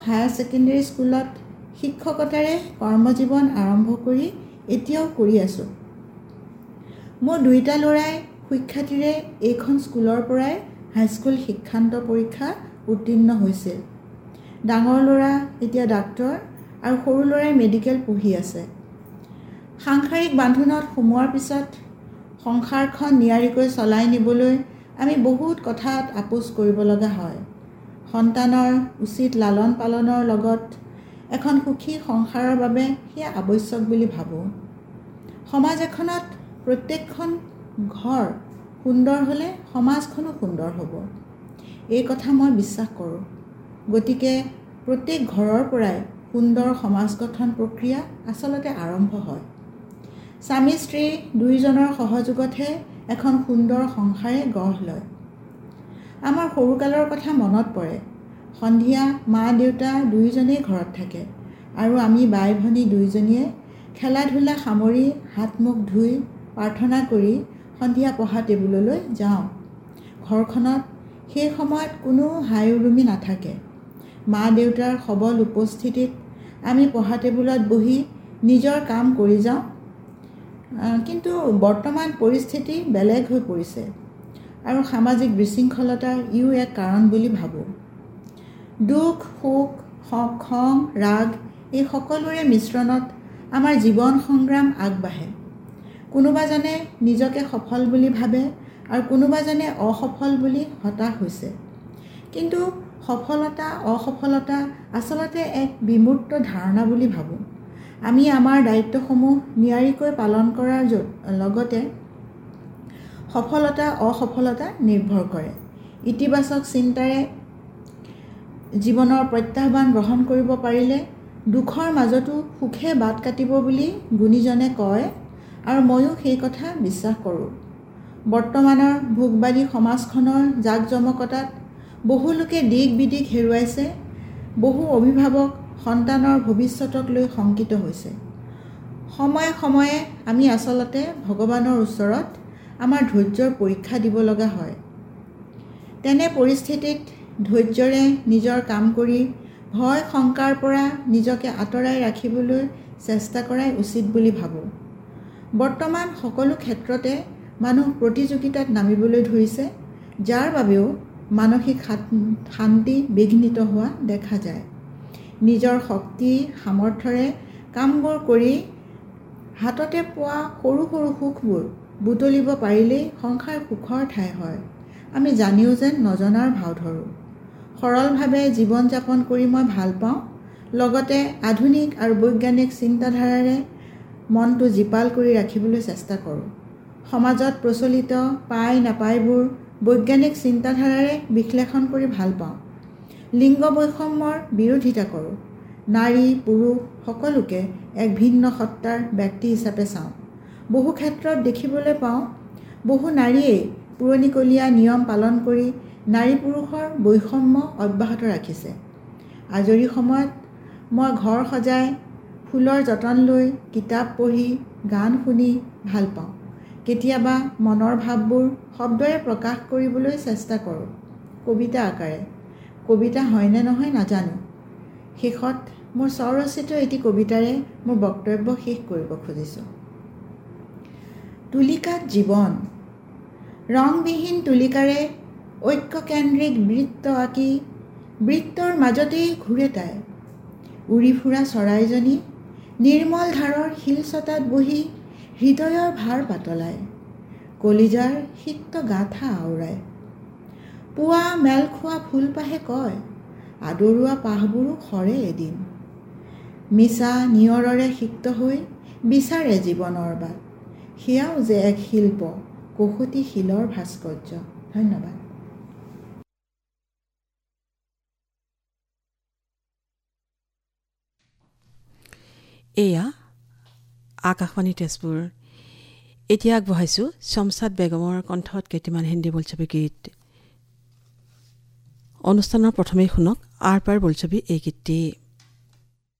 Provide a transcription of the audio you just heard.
Higher secondary স্কুলত শিক্ষকতাৰে কৰ্মজীৱন আৰম্ভ কৰি এতিয়াও কৰি আছোঁ। মোৰ দুইটা ল'ৰাই সুখ্যাতিৰে এইখন স্কুলৰ পৰাই হাইস্কুল শিক্ষান্ত পৰীক্ষা উত্তীৰ্ণ হৈছিল। ডাঙৰ ল'ৰা এতিয়া ডাক্তৰ আৰু সৰু ল'ৰাই মেডিকেল পঢ়ি আছে। সাংসাৰিক বান্ধোনত সোমোৱাৰ পিছত সংসাৰখন নিয়াৰিকৈ চলাই নিবলৈ আমি বহুত কথাত আপোচ কৰিব লগা হয়। সন্তানৰ উচিত লালন পালনৰ লগত এখন সুখী সংসাৰৰ বাবে সেয়া আৱশ্যক বুলি ভাবোঁ। সমাজ এখনত প্ৰত্যেকখন ঘৰ সুন্দৰ হ'লে সমাজখনো সুন্দৰ হ'ব, এই কথা মই বিশ্বাস কৰোঁ। গতিকে প্ৰত্যেক ঘৰৰ পৰাই সুন্দৰ সমাজ গঠন প্ৰক্ৰিয়া আচলতে আৰম্ভ হয়। স্বামী স্ত্ৰী দুয়োজনৰ সহযোগতহে এখন সুন্দৰ সংসাৰে গঢ় লয়। আমাৰ সৰুকালৰ কথা মনত পৰে। সন্ধিয়া মা দেউতা দুয়োজনেই ঘৰত থাকে আৰু আমি বাই ভনী দুয়োজনীয়ে খেলা ধূলা সামৰি হাত মুখ ধুই প্ৰাৰ্থনা কৰি সন্ধিয়া পঢ়া টেবুললৈ যাওঁ। ঘৰখনত সেই সময়ত কোনো হাই উৰুমি নাথাকে। মা দেউতাৰ সবল উপস্থিতিত আমি পঢ়া টেবুলত বহি নিজৰ কাম কৰি যাওঁ। কিন্তু বৰ্তমান পৰিস্থিতি বেলেগ হৈ পৰিছে আৰু সামাজিক বিশৃংখলতাৰ ইও এক কাৰণ বুলি ভাবোঁ। দুখ সুখ খং ৰাগ এই সকলোৰে মিশ্ৰণত আমাৰ জীৱন সংগ্ৰাম আগবাঢ়ে। কোনোবাজনে নিজকে সফল বুলি ভাবে আৰু কোনোবাজনে অসফল বুলি হতাশ হৈছে। কিন্তু সফলতা অসফলতা আচলতে এক বিমূৰ্ত ধাৰণা বুলি ভাবোঁ। আমি আমাৰ দায়িত্বসমূহ নিয়াৰিকৈ পালন কৰাৰ লগতে সফলতা অসফলতা নিৰ্ভৰ কৰে। ইতিবাচক চিন্তাৰে জীৱনৰ প্ৰত্যাহ্বান গ্ৰহণ কৰিব পাৰিলে দুখৰ মাজতো সুখে বাট কাটিব বুলি গুণীজনে কয় আৰু ময়ো সেই কথা বিশ্বাস কৰোঁ। বৰ্তমানৰ ভোগবাদী সমাজখনৰ জাকজমকতাত বহু লোকে দিক বিদিক হেৰুৱাইছে। বহু অভিভাৱক সন্তানৰ ভৱিষ্যতক লৈ শংকিত হৈছে। সময়ে সময়ে আমি আচলতে ভগৱানৰ ওচৰত আমাৰ ধৈৰ্যৰ পৰীক্ষা দিব লগা হয়। তেনে পৰিস্থিতিত ধৈৰ্যৰে নিজৰ কাম কৰি ভয় শংকাৰ পৰা নিজকে আঁতৰাই ৰাখিবলৈ চেষ্টা কৰাই উচিত বুলি ভাবোঁ। বৰ্তমান সকলো ক্ষেত্ৰতে মানুহ প্ৰতিযোগিতাত নামিবলৈ ধৰিছে, যাৰ বাবেও মানসিক শান্তি বিঘ্নিত হোৱা দেখা যায়। নিজৰ শক্তি সামৰ্থ্যৰে কামবোৰ কৰি হাততে পোৱা সৰু সৰু সুখবোৰ বুটলিব পাৰিলেই সংসাৰ সুখৰ ঠাই হয়। আমি জানিও যেন নজনাৰ ভাও ধৰোঁ। সৰলভাৱে জীৱন যাপন কৰি মই ভাল পাওঁ। লগতে আধুনিক আৰু বৈজ্ঞানিক চিন্তাধাৰাৰে মনটো জীপাল কৰি ৰাখিবলৈ চেষ্টা কৰোঁ। সমাজত প্ৰচলিত পাই নাপায়বোৰ বৈজ্ঞানিক চিন্তাধাৰাৰে বিশ্লেষণ কৰি ভাল পাওঁ। লিংগ বৈষম্যৰ বিৰোধিতা কৰোঁ। নাৰী পুৰুষ সকলোকে এক ভিন্ন সত্তাৰ ব্যক্তি হিচাপে চাওঁ। বহু ক্ষেত্ৰত দেখিবলৈ পাওঁ বহু নাৰীয়ে পুৰণিকলীয়া নিয়ম পালন কৰি নাৰী পুৰুষৰ বৈষম্য অব্যাহত ৰাখিছে। আজৰি সময়ত মই ঘৰ সজাই ফুলৰ যতন লৈ কিতাপ পঢ়ি গান শুনি ভাল পাওঁ। কেতিয়াবা মনৰ ভাৱবোৰ শব্দৰে প্ৰকাশ কৰিবলৈ চেষ্টা কৰোঁ, কবিতা আকাৰে। কবিতা হয়নে নহয় নাজানো। শেষত মোৰ স্বৰচিত এটি কবিতাৰে মোৰ বক্তব্য শেষ কৰিব খুজিছোঁ। তুলিকাত জীৱন ৰংবিহীন তুলিকাৰে ঐক্যকেন্দ্ৰিক বৃত্ত আঁকি বৃত্তৰ মাজতেই ঘূৰে তাই। উৰি ফুৰা চৰাইজনী নিৰ্মল ধাৰৰ শিলচটাত বহি হৃদয়ৰ ভাৰ পাতলায়, কলিজাৰ সিক্ত গাঁথা আওৰায়। পুৱা মেল খোৱা ফুলপাহে কয়, আদৰুৱা পাহবোৰো সৰে এদিন। মিছা নিয়ৰৰে সিক্ত হৈ বিচাৰে জীৱনৰ বাট, সেয়াও যে এক শিল্প, কসুটি শিলৰ ভাস্কৰ্য। ধন্যবাদ। এয়া আকাশবাণী তেজপুৰ। এতিয়া আগবঢ়াইছোঁ শমছাদ বেগমৰ কণ্ঠত কেইটামান হিন্দী বোলছবি গীত। অনুষ্ঠানৰ প্ৰথমেই শুনক আৰ পাৰ বোলছবি এই গীতটি।